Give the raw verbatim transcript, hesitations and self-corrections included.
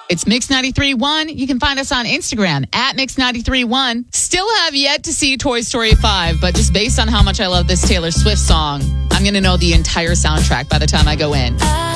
It's Mix ninety-three point one. You can find us on Instagram at Mix ninety-three point one. Still have yet to see Toy Story five, but just based on how much I love this Taylor Swift song, I'm going to know the entire soundtrack by the time I go in.